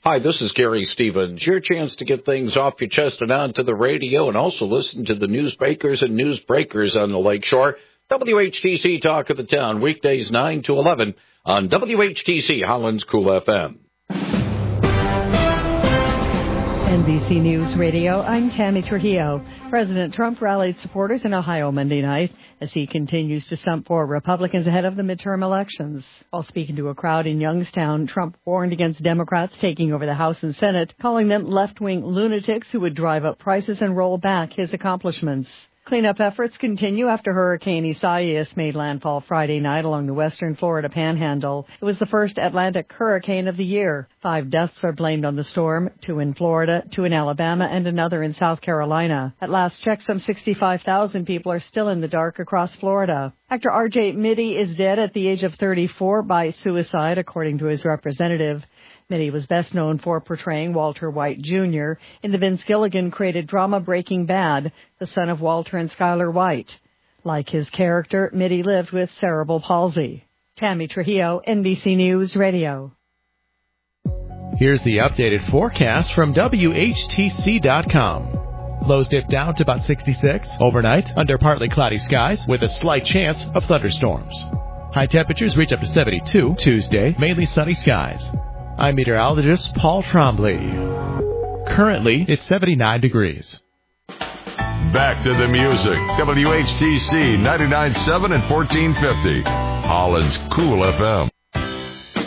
Hi, this is Gary Stevens. Your chance to get things off your chest and onto the radio and also listen to the newsmakers and newsbreakers on the Lakeshore. WHTC Talk of the Town, weekdays 9 to 11 on WHTC Holland's Cool FM. NBC News Radio, I'm Tammy Trujillo. President Trump rallied supporters in Ohio Monday night as he continues to stump for Republicans ahead of the midterm elections. While speaking to a crowd in Youngstown, Trump warned against Democrats taking over the House and Senate, calling them left-wing lunatics who would drive up prices and roll back his accomplishments. Cleanup efforts continue after Hurricane Isaias made landfall Friday night along the western Florida panhandle. It was the first Atlantic hurricane of the year. 5 deaths are blamed on the storm, 2 in Florida, 2 in Alabama, and another in South Carolina. At last check, some 65,000 people are still in the dark across Florida. Actor R.J. Mitte is dead at the age of 34 by suicide, according to his representative. Mitte was best known for portraying Walter White Jr. in the Vince Gilligan-created drama Breaking Bad, the son of Walter and Skylar White. Like his character, Mitte lived with cerebral palsy. Tammy Trujillo, NBC News Radio. Here's the updated forecast from WHTC.com. Lows dip down to about 66 overnight under partly cloudy skies with a slight chance of thunderstorms. High temperatures reach up to 72 Tuesday, mainly sunny skies. I'm meteorologist Paul Trombley. Currently, it's 79 degrees. Back to the music. WHTC 99.7 and 1450. Holland's Cool FM.